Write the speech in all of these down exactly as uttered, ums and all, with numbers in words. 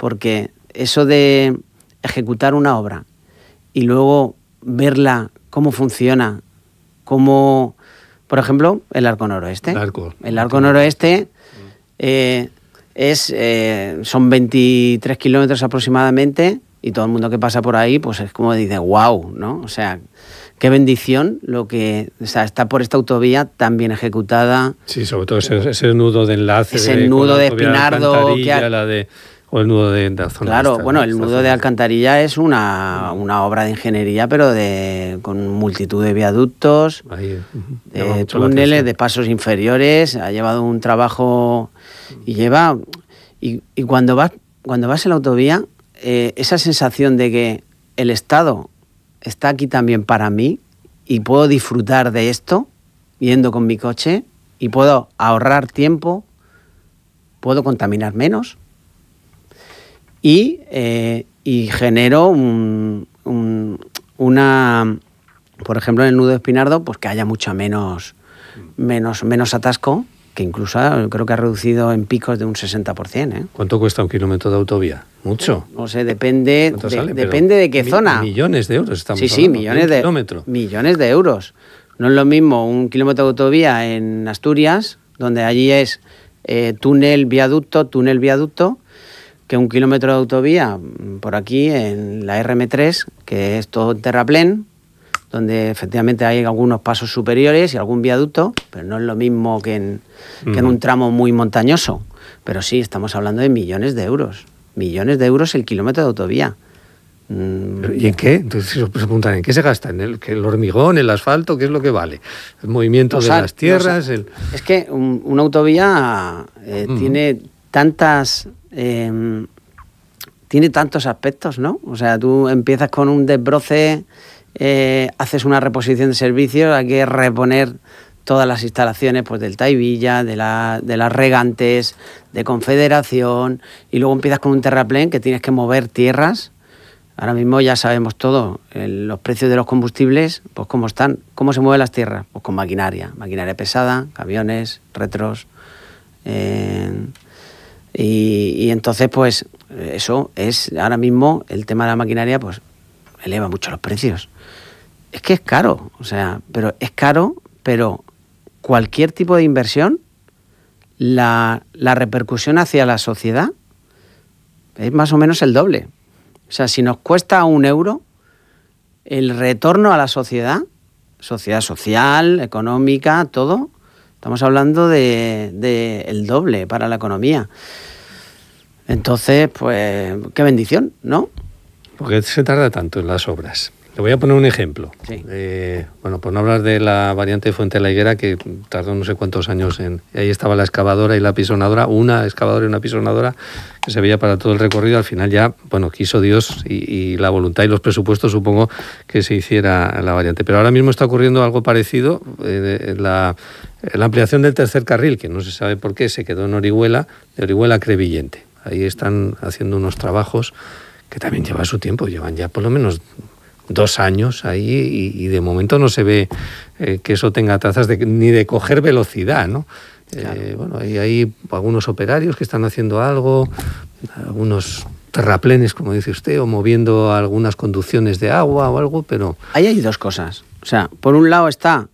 porque eso de ejecutar una obra y luego verla, cómo funciona, cómo, por ejemplo, el Arco Noroeste. El Arco, el arco Noroeste eh, es, eh, son veintitrés kilómetros aproximadamente, y todo el mundo que pasa por ahí pues es como dice, wow, ¿no? O sea, qué bendición lo que, o sea, está por esta autovía tan bien ejecutada. Sí, sobre todo ese, ese nudo de enlace. Ese de, nudo de Espinardo. Que ha... la de, o el nudo de, de la zona. Claro, esta, bueno, ¿no? el esta nudo zona. de Alcantarilla es una, una obra de ingeniería, pero de con multitud de viaductos, Ahí, uh-huh. de túneles, de pasos inferiores. Ha llevado un trabajo y lleva... Y, y cuando vas, cuando vas en la autovía, eh, esa sensación de que el Estado está aquí también para mí y puedo disfrutar de esto yendo con mi coche y puedo ahorrar tiempo, puedo contaminar menos y, eh, y genero un, un, una, por ejemplo, en el nudo de Espinardo, pues que haya mucho menos, menos, menos atasco, que incluso creo que ha reducido en picos de un sesenta por ciento. ¿eh? ¿Cuánto cuesta un kilómetro de autovía? Mucho. No sé, depende de, sale? depende de qué mi, zona. Millones de euros estamos Sí, sí, hablando, millones de, kilómetro. millones de euros. No es lo mismo un kilómetro de autovía en Asturias, donde allí es eh, túnel, viaducto, túnel, viaducto, que un kilómetro de autovía por aquí en la erre eme tres, que es todo terraplén, donde efectivamente hay algunos pasos superiores y algún viaducto, pero no es lo mismo que en, uh-huh. que en un tramo muy montañoso. Pero sí, estamos hablando de millones de euros. Millones de euros el kilómetro de autovía. ¿Y en qué? Entonces se preguntan, ¿en qué se gasta? ¿En el, el hormigón, el asfalto? ¿Qué es lo que vale? ¿El movimiento los de las tierras? El... Es que un, una autovía eh, uh-huh. tiene tantas... Eh, tiene tantos aspectos, ¿no? O sea, tú empiezas con un desbroce... Eh, haces una reposición de servicios, hay que reponer todas las instalaciones pues del Taivilla, de, la, de las regantes, de Confederación, y luego empiezas con un terraplén que tienes que mover tierras. Ahora mismo ya sabemos todo, el, los precios de los combustibles, pues cómo están, cómo se mueven las tierras, pues con maquinaria, maquinaria pesada, camiones, retros, eh, y, y entonces pues eso es, ahora mismo el tema de la maquinaria pues eleva mucho los precios. Es que es caro, o sea, pero es caro, pero cualquier tipo de inversión, la, la repercusión hacia la sociedad es más o menos el doble. O sea, si nos cuesta un euro, el retorno a la sociedad, sociedad social, económica, todo, estamos hablando de, de el doble para la economía. Entonces, pues, qué bendición, ¿no? ¿Por qué se tarda tanto en las obras? Le voy a poner un ejemplo. Sí. Eh, bueno, por no hablar de la variante de Fuente de la Higuera, que tardó no sé cuántos años en... Ahí estaba la excavadora y la pisonadora, una excavadora y una pisonadora, que se veía para todo el recorrido. Al final ya, bueno, quiso Dios y, y la voluntad y los presupuestos, supongo, que se hiciera la variante. Pero ahora mismo está ocurriendo algo parecido. Eh, la, la ampliación del tercer carril, que no se sabe por qué, se quedó en Orihuela, de Orihuela a Crevillente. Ahí están haciendo unos trabajos que también lleva su tiempo, llevan ya por lo menos dos años ahí y, y de momento no se ve eh, que eso tenga trazas de, ni de coger velocidad, ¿no? Claro. Eh, bueno, hay, hay algunos operarios que están haciendo algo, algunos terraplenes, como dice usted, o moviendo algunas conducciones de agua o algo, pero... Ahí hay dos cosas. O sea, por un lado está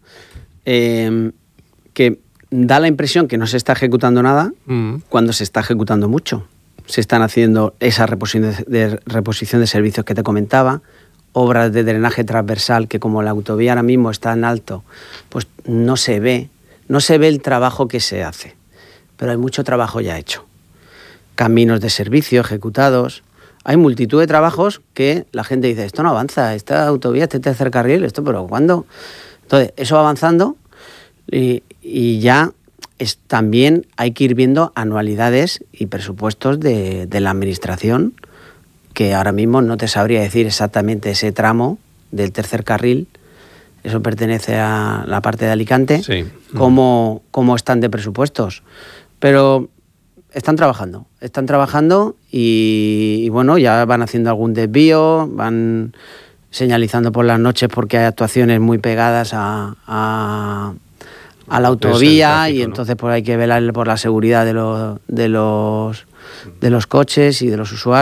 eh, que da la impresión que no se está ejecutando nada mm. cuando se está ejecutando mucho. Se están haciendo esa reposición de, de, reposición de servicios que te comentaba, obras de drenaje transversal que como la autovía ahora mismo está en alto, pues no se ve, no se ve el trabajo que se hace, pero hay mucho trabajo ya hecho. Caminos de servicio ejecutados, hay multitud de trabajos que la gente dice, esto no avanza, esta autovía, este tercer carril, esto, pero ¿cuándo? Entonces, eso va avanzando y, y ya es, también hay que ir viendo anualidades y presupuestos de, de la administración, que ahora mismo no te sabría decir exactamente ese tramo del tercer carril, eso pertenece a la parte de Alicante, sí. cómo, cómo están de presupuestos. Pero están trabajando, están trabajando y, y bueno, ya van haciendo algún desvío, van señalizando por las noches porque hay actuaciones muy pegadas a, a, a la autovía tráfico, y entonces ¿no? pues hay que velar por la seguridad de los, de los, de los coches y de los usuarios.